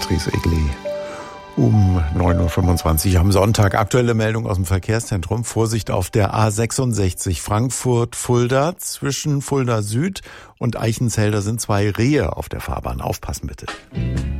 Beatrice Egli. Um 9.25 Uhr am Sonntag. Aktuelle Meldung aus dem Verkehrszentrum. Vorsicht auf der A66 Frankfurt-Fulda. Zwischen Fulda Süd und Eichenzell, da sind 2 Rehe auf der Fahrbahn. Aufpassen bitte.